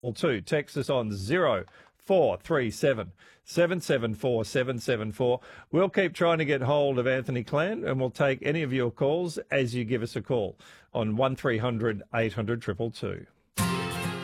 2. Text us on 0437 774 774. We'll keep trying to get hold of Anthony Clan, and we'll take any of your calls as you give us a call on 1300 800 222.